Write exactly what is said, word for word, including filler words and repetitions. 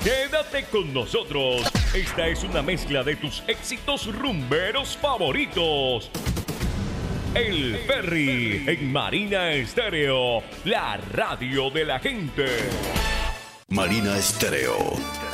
Quédate con nosotros. Esta es una mezcla de tus éxitos rumberos favoritos. El Ferry en Marina Estéreo, la radio de la gente. Marina Estéreo.